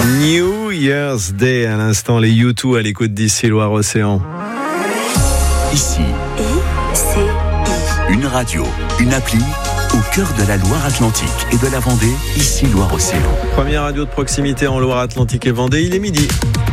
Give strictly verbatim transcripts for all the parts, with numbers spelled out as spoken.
New Year's Day, à l'instant, les U deux à l'écoute d'ici Loire-Océan. Ici, I C I. une radio, une appli au cœur de la Loire-Atlantique et de la Vendée, ici Loire-Océan. Première radio de proximité en Loire-Atlantique et Vendée, il est midi.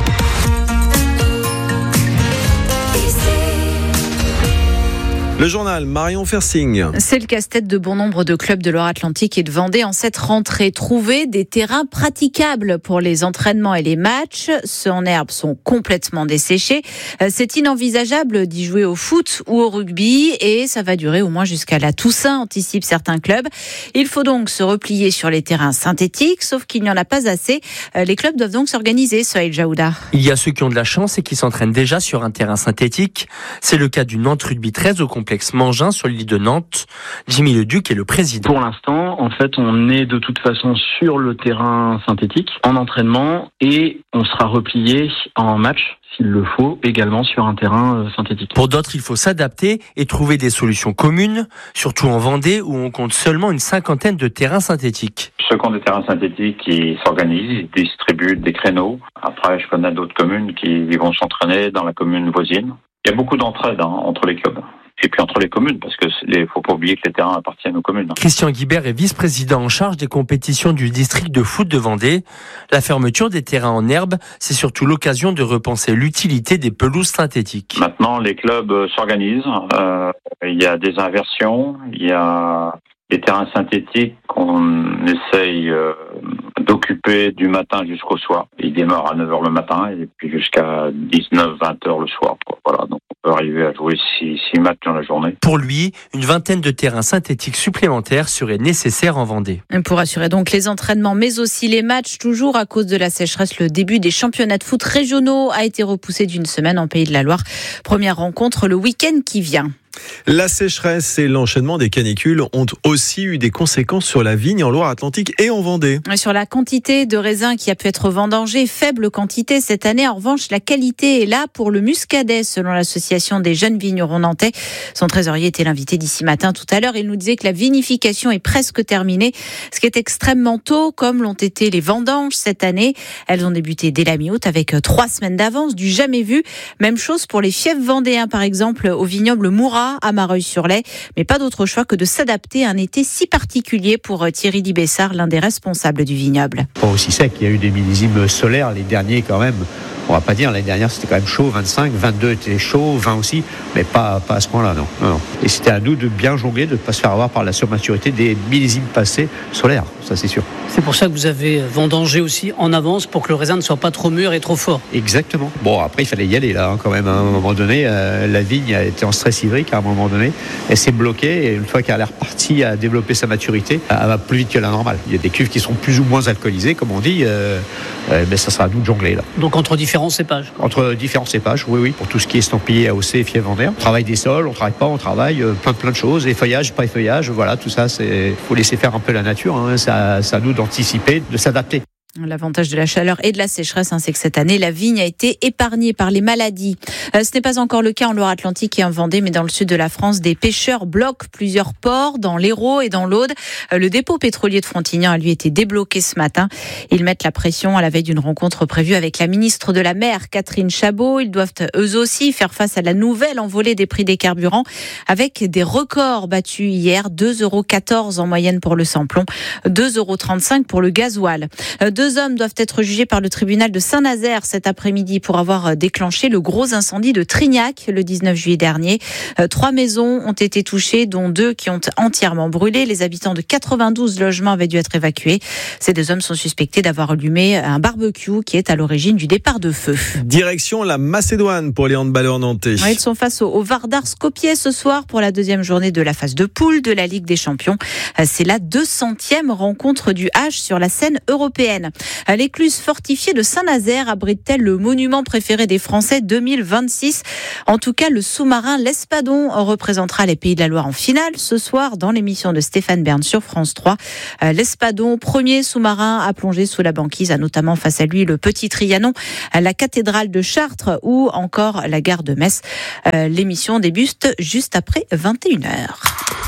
Le journal, Marion Fersing. C'est le casse-tête de bon nombre de clubs de Loire-Atlantique et de Vendée en cette rentrée. Trouver des terrains praticables pour les entraînements et les matchs. Ceux en herbe sont complètement desséchés. C'est inenvisageable d'y jouer au foot ou au rugby et ça va durer au moins jusqu'à la Toussaint, anticipent certains clubs. Il faut donc se replier sur les terrains synthétiques, sauf qu'il n'y en a pas assez. Les clubs doivent donc s'organiser, Sohail Jaouda. Il y a ceux qui ont de la chance et qui s'entraînent déjà sur un terrain synthétique. C'est le cas du Nantes Rugby treize au complexe Mangin sur l'île de Nantes. Jimmy Leduc est le président. Pour l'instant, en fait, on est de toute façon sur le terrain synthétique en entraînement et on sera replié en match, s'il le faut, également sur un terrain synthétique. Pour d'autres, il faut s'adapter et trouver des solutions communes, surtout en Vendée où on compte seulement une cinquantaine de terrains synthétiques. Ceux qui ont des terrains synthétiques, ils s'organisent, ils distribuent des créneaux. Après, je connais d'autres communes qui vont s'entraîner dans la commune voisine. Il y a beaucoup d'entraide hein, entre les clubs. Et puis entre les communes, parce que il faut pas oublier que les terrains appartiennent aux communes. Christian Guibert est vice-président en charge des compétitions du district de foot de Vendée. La fermeture des terrains en herbe, c'est surtout l'occasion de repenser l'utilité des pelouses synthétiques. Maintenant, les clubs s'organisent. Euh, il y a des inversions, il y a des terrains synthétiques qu'on essaye euh, d'occuper du matin jusqu'au soir. Ils démarrent à neuf heures le matin et puis jusqu'à dix-neuf vingt heures le soir. Voilà, donc on peut arriver à jouer six matchs dans la journée. Pour lui, une vingtaine de terrains synthétiques supplémentaires seraient nécessaires en Vendée. Pour assurer donc les entraînements, mais aussi les matchs, toujours à cause de la sécheresse, le début des championnats de foot régionaux a été repoussé d'une semaine en Pays de la Loire. Première rencontre le week-end qui vient. La sécheresse et l'enchaînement des canicules ont aussi eu des conséquences sur la vigne en Loire-Atlantique et en Vendée. Sur la quantité de raisins qui a pu être vendangée, faible quantité cette année. En revanche, la qualité est là pour le muscadet, selon l'association des jeunes vignerons nantais. Son trésorier était l'invité d'ici matin tout à l'heure. Il nous disait que la vinification est presque terminée, ce qui est extrêmement tôt, comme l'ont été les vendanges cette année. Elles ont débuté dès la mi-août avec trois semaines d'avance, du jamais vu. Même chose pour les fiefs vendéens, par exemple, au vignoble Moura à Mareuil-sur-Lay, mais pas d'autre choix que de s'adapter à un été si particulier pour Thierry Dibessard, l'un des responsables du vignoble. Pas aussi sec, il y a eu des millésimes solaires, les derniers quand même, on va pas dire, l'année dernière c'était quand même chaud, vingt-cinq, vingt-deux était chaud, vingt aussi, mais pas, pas à ce point-là, non. non, non. Et c'était à nous de bien jongler, de ne pas se faire avoir par la surmaturité des millésimes passés solaires, ça c'est sûr. C'est pour ça que vous avez vendangé aussi en avance pour que le raisin ne soit pas trop mûr et trop fort. Exactement. Bon, après il fallait y aller là, hein, quand même, à un moment donné, euh, la vigne a été en stress hydrique à un moment donné, elle s'est bloquée et une fois qu'elle est repartie à développer sa maturité, elle va plus vite que la normale. Il y a des cuves qui sont plus ou moins alcoolisées, comme on dit, euh, euh, mais ça sera à nous de jongler là. Donc entre différents cépages Entre différents cépages, oui, oui, pour tout ce qui est estampillé A O C et fief vendéen. On travaille des sols, on travaille pas, on travaille euh, plein, plein de choses, effeuillage, pas effeuillage, voilà, tout ça, c'est, faut laisser faire un peu la nature, hein, ça, c'est à nous d'anticiper, de s'adapter. L'avantage de la chaleur et de la sécheresse, hein, c'est que cette année, la vigne a été épargnée par les maladies. Euh, ce n'est pas encore le cas en Loire-Atlantique et en Vendée, mais dans le sud de la France, des pêcheurs bloquent plusieurs ports dans l'Hérault et dans l'Aude. Euh, le dépôt pétrolier de Frontignan a lui été débloqué ce matin. Ils mettent la pression à la veille d'une rencontre prévue avec la ministre de la Mer, Catherine Chabot. Ils doivent eux aussi faire face à la nouvelle envolée des prix des carburants avec des records battus hier. deux euros quatorze en moyenne pour le samplon, deux euros trente-cinq pour le gasoil. Euh, Deux hommes doivent être jugés par le tribunal de Saint-Nazaire cet après-midi pour avoir déclenché le gros incendie de Trignac le dix-neuf juillet dernier. Euh, trois maisons ont été touchées, dont deux qui ont entièrement brûlé. Les habitants de quatre-vingt-douze logements avaient dû être évacués. Ces deux hommes sont suspectés d'avoir allumé un barbecue qui est à l'origine du départ de feu. Direction la Macédoine pour les handballeurs nantais. Ouais, ils sont face au, au Vardar Skopje ce soir pour la deuxième journée de la phase de poule de la Ligue des Champions. C'est la deux centième rencontre du H sur la scène européenne. L'écluse fortifiée de Saint-Nazaire abrite-t-elle le monument préféré des Français deux mille vingt-six ? En tout cas, le sous-marin l'Espadon représentera les Pays de la Loire en finale ce soir dans l'émission de Stéphane Bern sur France trois. L'Espadon, premier sous-marin à plonger sous la banquise, a notamment face à lui le Petit Trianon, la cathédrale de Chartres ou encore la gare de Metz. L'émission débute juste après vingt et une heures.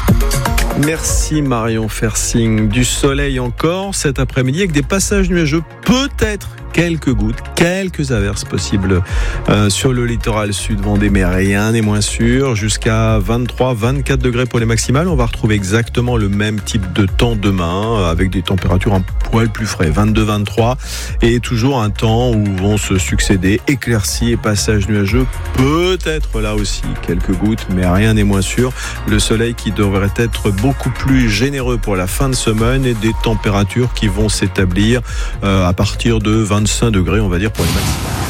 Merci Marion Fersing. Du soleil encore cet après-midi avec des passages nuageux, peut-être quelques gouttes, quelques averses possibles euh, sur le littoral sud Vendée, mais rien n'est moins sûr. Jusqu'à vingt-trois, vingt-quatre degrés pour les maximales. On va retrouver exactement le même type de temps demain, avec des températures un poil plus frais, vingt-deux, vingt-trois, et toujours un temps où vont se succéder éclaircies et passages nuageux. Peut-être là aussi quelques gouttes, mais rien n'est moins sûr. Le soleil qui devrait être beaucoup plus généreux pour la fin de semaine et des températures qui vont s'établir euh, à partir de vingt-cinq degrés, on va dire, pour les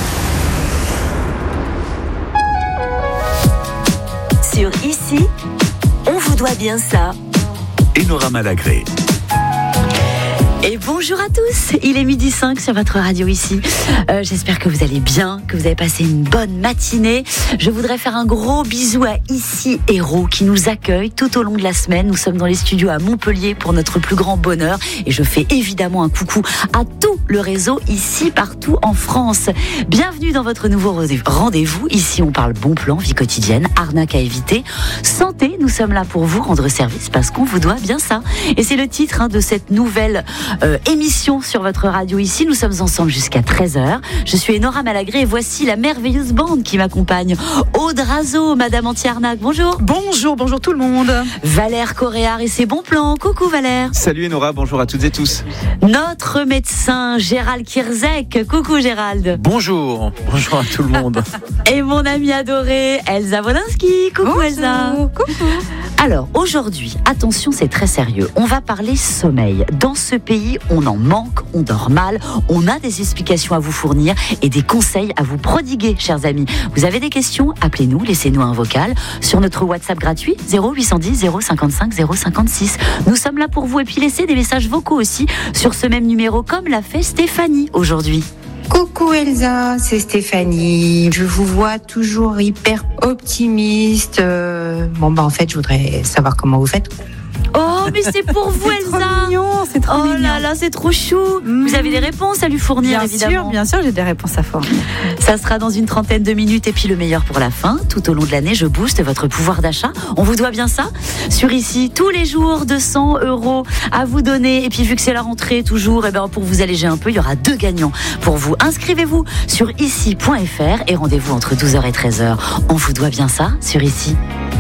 maximales. Sur Ici, on vous doit bien ça. Enora Malagré. Et bonjour à tous, il est midi cinq sur votre radio Ici. Euh, j'espère que vous allez bien, que vous avez passé une bonne matinée. Je voudrais faire un gros bisou à Ici Héros qui nous accueille tout au long de la semaine. Nous sommes dans les studios à Montpellier pour notre plus grand bonheur. Et je fais évidemment un coucou à tout le réseau Ici partout en France. Bienvenue dans votre nouveau rendez-vous. Ici on parle bon plan, vie quotidienne, arnaque à éviter, santé. Nous sommes là pour vous rendre service parce qu'on vous doit bien ça. Et c'est le titre hein, de cette nouvelle Euh, émission sur votre radio Ici. Nous sommes ensemble jusqu'à treize heures. Je suis Enora Malagré et voici la merveilleuse bande qui m'accompagne. Aude Razo, Madame Anti-Arnaque, bonjour. Bonjour, bonjour tout le monde. Valère Coréard et ses bons plans. Coucou Valère. Salut Enora, bonjour à toutes et tous. Notre médecin Gérald Kirzek. Coucou Gérald. Bonjour, bonjour à tout le monde. Et mon amie adorée Elsa Wolinski. Coucou bonjour. Elsa. Coucou. Alors aujourd'hui, attention, c'est très sérieux. On va parler sommeil. Dans ce pays, on en manque, on dort mal, on a des explications à vous fournir et des conseils à vous prodiguer, chers amis. Vous avez des questions? Appelez-nous, laissez-nous un vocal sur notre WhatsApp gratuit zéro huit cent dix zéro cinquante-cinq zéro cinquante-six. Nous sommes là pour vous et puis laissez des messages vocaux aussi sur ce même numéro comme l'a fait Stéphanie aujourd'hui. Coucou Elsa, c'est Stéphanie. Je vous vois toujours hyper optimiste. Euh, bon bah en fait, je voudrais savoir comment vous faites. Oh, mais c'est pour vous, Elsa. C'est trop mignon, c'est trop oh mignon. là là, c'est trop chou. Mmh. Vous avez des réponses à lui fournir, bien évidemment. Bien sûr, bien sûr, j'ai des réponses à fournir. Ça sera dans une trentaine de minutes et puis le meilleur pour la fin. Tout au long de l'année, je booste votre pouvoir d'achat. On vous doit bien ça. Sur Ici, tous les jours, deux cents euros à vous donner. Et puis, vu que c'est la rentrée, toujours, et ben, pour vous alléger un peu, il y aura deux gagnants pour vous. Inscrivez-vous sur ici point f r et rendez-vous entre douze heures et treize heures. On vous doit bien ça sur Ici.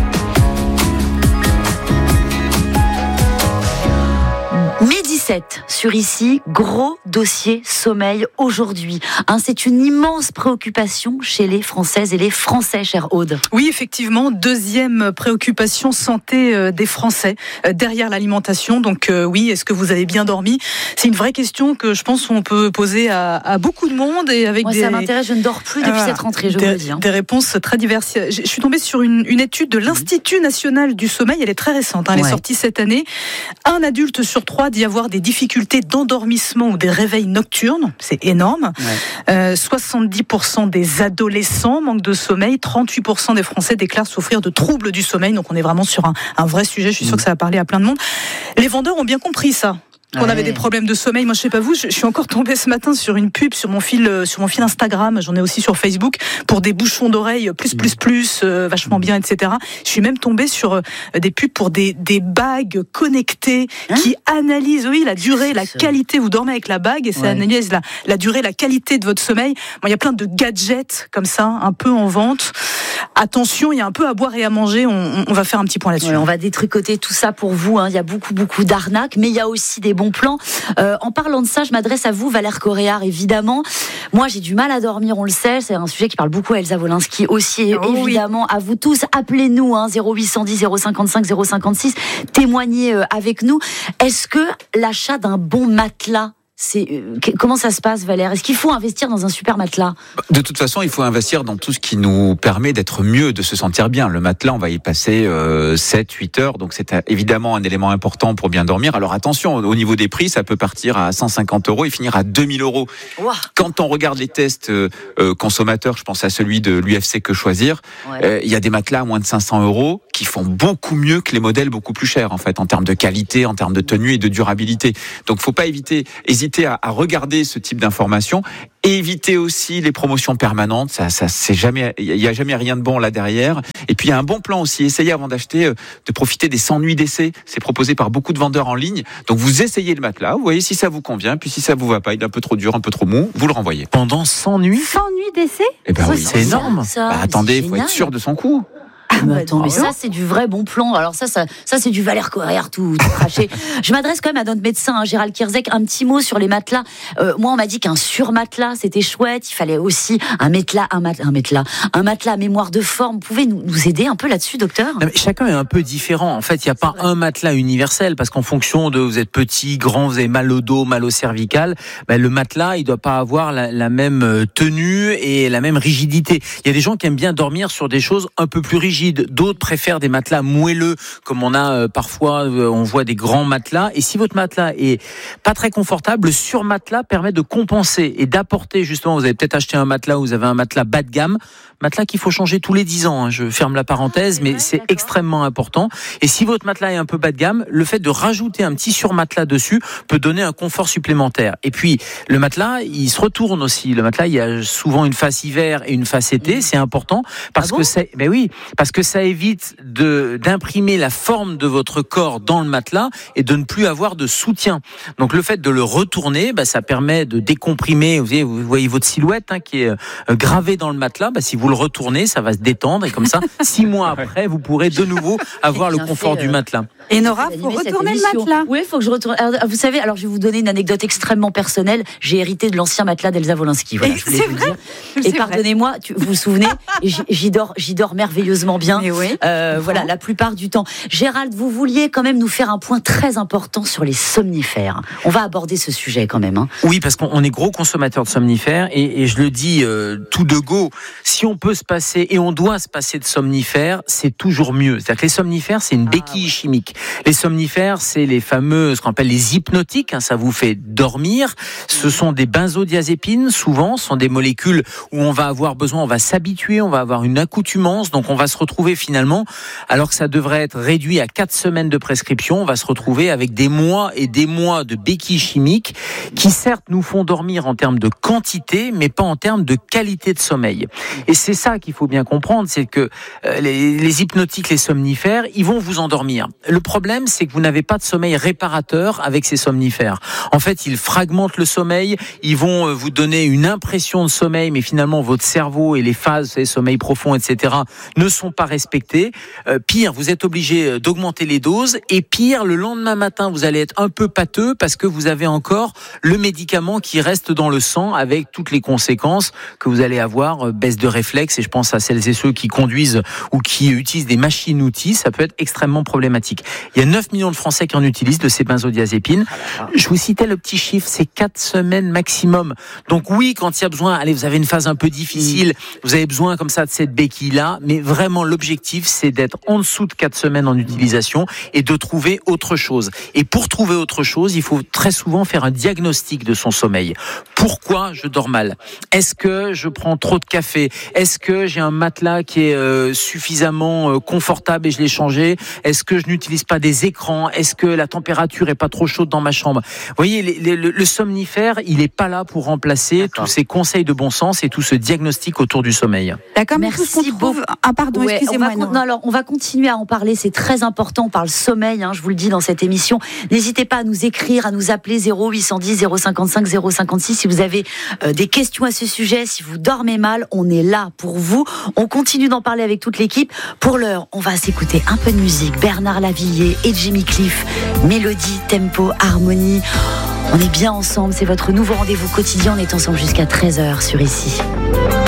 Midi sept sur Ici, gros dossier sommeil aujourd'hui. Hein, c'est une immense préoccupation chez les Françaises et les Français, chère Aude. Oui, effectivement, deuxième préoccupation santé euh, des Français euh, derrière l'alimentation. Donc euh, oui, est-ce que vous avez bien dormi? C'est une vraie question que je pense qu'on peut poser à, à beaucoup de monde et avec Moi, des. Ça m'intéresse. Je ne dors plus depuis euh, cette rentrée. Je des, vous le dis. Hein. Des réponses très diverses. Je, je suis tombée sur une, une étude de l'Institut national du sommeil. Elle est très récente. Hein, elle ouais. est sortie cette année. Un adulte sur trois dit avoir des difficultés d'endormissement ou des réveils nocturnes, c'est énorme. Ouais. Euh, soixante-dix pour cent des adolescents manquent de sommeil, trente-huit pour cent des Français déclarent souffrir de troubles du sommeil. Donc on est vraiment sur un, un vrai sujet. Je suis sûre mmh. que ça va parler à plein de monde. Les vendeurs ont bien compris ça. On ouais. avait des problèmes de sommeil. Moi, je sais pas vous, je, je suis encore tombée ce matin sur une pub sur mon fil, euh, sur mon fil Instagram. J'en ai aussi sur Facebook pour des bouchons d'oreilles plus plus plus, euh, vachement bien, et cetera. Je suis même tombée sur euh, des pubs pour des des bagues connectées hein qui analysent, oui, la durée, la qualité. Vous dormez avec la bague et ça ouais. analyse la la durée, la qualité de votre sommeil. Bon, il y a plein de gadgets comme ça, un peu en vente. Attention, il y a un peu à boire et à manger. On, on va faire un petit point là-dessus. Ouais, on va détricoter tout ça pour vous. Hein. Il y a beaucoup beaucoup d'arnaques, mais il y a aussi des bons plans. Euh, en parlant de ça, je m'adresse à vous, Valère Coréard, évidemment. Moi, j'ai du mal à dormir, on le sait. C'est un sujet qui parle beaucoup à Elsa Wolinski aussi, oh, évidemment. Oui. À vous tous, appelez-nous, hein, zéro huit cent dix zéro cinquante-cinq zéro cinquante-six. Témoignez euh, avec nous. Est-ce que l'achat d'un bon matelas, c'est euh, comment ça se passe, Valère? Est-ce qu'il faut investir dans un super matelas? De toute façon, il faut investir dans tout ce qui nous permet d'être mieux, de se sentir bien. Le matelas, on va y passer euh, sept huit heures, donc c'est évidemment un élément important pour bien dormir. Alors attention, au niveau des prix, ça peut partir à cent cinquante euros et finir à deux mille euros. Wow. Quand on regarde les tests euh, euh, consommateurs, je pense à celui de l'U F C Que Choisir, il ouais. euh, y a des matelas à moins de cinq cents euros qui font beaucoup mieux que les modèles beaucoup plus chers, en fait, en termes de qualité, en termes de tenue et de durabilité. Donc, faut pas éviter, hésiter à, à regarder ce type d'informations. Et éviter aussi les promotions permanentes, ça, ça, c'est jamais, il y a jamais rien de bon là derrière. Et puis il y a un bon plan aussi. Essayez avant d'acheter euh, de profiter des cent nuits d'essai. C'est proposé par beaucoup de vendeurs en ligne. Donc vous essayez le matelas, vous voyez si ça vous convient. Puis si ça vous va pas, il est un peu trop dur, un peu trop mou, vous le renvoyez. Pendant cent nuits. cent nuits d'essai. Eh ben Ça, oui, c'est énorme. Ça, bah, attendez, il faut être sûr de son coup. Ah, mais attends, mais ça, c'est du vrai bon plan. Alors ça, ça, ça c'est du Valère Courrière tout, tout craché. Je m'adresse quand même à notre médecin, hein, Gérald Kierzek. Un petit mot sur les matelas. Euh, moi, on m'a dit qu'un surmatelas, c'était chouette. Il fallait aussi un matelas, un matelas, un matelas, un matelas à mémoire de forme. Vous pouvez nous, nous aider un peu là-dessus, docteur ? Non, mais chacun est un peu différent. En fait, il n'y a pas un matelas universel parce qu'en fonction de vous êtes petit, grand, vous avez mal au dos, mal au cervical, ben, le matelas, il doit pas avoir la, la même tenue et la même rigidité. Il y a des gens qui aiment bien dormir sur des choses un peu plus rigides. D'autres préfèrent faire des matelas moelleux, comme on a euh, parfois, euh, on voit des grands matelas. Et si votre matelas est pas très confortable, le surmatelas permet de compenser et d'apporter justement. Vous avez peut-être acheté un matelas où vous avez un matelas bas de gamme, matelas qu'il faut changer tous les dix ans. Hein, je ferme la parenthèse, ah, c'est mais vrai, c'est d'accord. Extrêmement important. Et si votre matelas est un peu bas de gamme, le fait de rajouter un petit surmatelas dessus peut donner un confort supplémentaire. Et puis le matelas, il se retourne aussi. Le matelas, il y a souvent une face hiver et une face été. Mmh. C'est important parce ah bon que ça, ben oui, parce que ça évite de d'imprimer la forme de votre corps dans le matelas et de ne plus avoir de soutien. Donc le fait de le retourner, bah, ça permet de décomprimer. Vous voyez, vous voyez votre silhouette hein, qui est euh, gravée dans le matelas. Bah, si vous le retournez, ça va se détendre et comme ça, six mois après, vous pourrez de nouveau avoir le confort fait, euh... du matelas. Et Nora, faut retourner le matelas. Oui, il faut que je retourne. Alors, vous savez, alors je vais vous donner une anecdote extrêmement personnelle. J'ai hérité de l'ancien matelas d'Elsa Wolinski. Voilà, je voulais c'est vous vrai dire. Et pardonnez-moi, tu, vous vous souvenez, j'y dors, j'y dors merveilleusement bien. Oui, euh, voilà, la plupart du temps. Gérald, vous vouliez quand même nous faire un point très important sur les somnifères. On va aborder ce sujet quand même. Hein. Oui, parce qu'on est gros consommateurs de somnifères et, et je le dis euh, tout de go. Si on peut se passer et on doit se passer de somnifères, c'est toujours mieux. C'est-à-dire que les somnifères, c'est une béquille ah, ouais. chimique. Les somnifères, c'est les fameux, ce qu'on appelle les hypnotiques. Hein, ça vous fait dormir. Ce sont des benzodiazépines. Souvent, ce sont des molécules où on va avoir besoin, on va s'habituer, on va avoir une accoutumance. Donc, on va se retrouver finalement, alors que ça devrait être réduit à quatre semaines de prescription, on va se retrouver avec des mois et des mois de béquilles chimiques qui certes nous font dormir en termes de quantité, mais pas en termes de qualité de sommeil. Et c'est ça qu'il faut bien comprendre, c'est que euh, les, les hypnotiques, les somnifères, ils vont vous endormir. Le problème, c'est que vous n'avez pas de sommeil réparateur avec ces somnifères. En fait, ils fragmentent le sommeil, ils vont euh, vous donner une impression de sommeil, mais finalement, votre cerveau et les phases, vous savez, sommeil profond, et cetera, ne sont pas respectées. Euh, pire, vous êtes obligé d'augmenter les doses et pire, le lendemain matin, vous allez être un peu pâteux parce que vous avez encore le médicament qui reste dans le sang avec toutes les conséquences que vous allez avoir, baisse de réflexe et je pense à celles et ceux qui conduisent ou qui utilisent des machines-outils, ça peut être extrêmement problématique. Il y a neuf millions de Français qui en utilisent de ces benzodiazépines. Je vous citais le petit chiffre, c'est quatre semaines maximum. Donc oui, quand il y a besoin, allez, vous avez une phase un peu difficile, vous avez besoin comme ça de cette béquille-là, mais vraiment l'objectif, c'est d'être en dessous de quatre semaines en utilisation et de trouver autre chose. Et pour trouver autre chose, il faut très souvent faire un diagnostic de son sommeil. Pourquoi je dors mal ? Est-ce que je prends trop de café ? Est-ce que j'ai un matelas qui est euh, suffisamment euh, confortable et je l'ai changé ? Est-ce que je n'utilise pas des écrans ? Est-ce que la température est pas trop chaude dans ma chambre ? Vous voyez, les, les, le, le somnifère, il est pas là pour remplacer D'accord. tous ces conseils de bon sens et tout ce diagnostic autour du sommeil. D'accord, merci beaucoup. Ah pardon, ouais, excusez-moi. On va, non, alors, on va continuer à en parler, c'est très important. On parle sommeil, hein, je vous le dis dans cette émission. N'hésitez pas à nous écrire, à nous appeler zéro huit cent dix zéro cinquante-cinq zéro cinquante-six si vous avez euh, des questions à ce sujet, si vous dormez mal, on est là pour vous. On continue d'en parler avec toute l'équipe. Pour l'heure, on va s'écouter un peu de musique. Bernard Lavilliers et Jimmy Cliff, mélodie, tempo, harmonie. On est bien ensemble, c'est votre nouveau rendez-vous quotidien. On est ensemble jusqu'à treize heures sur Ici.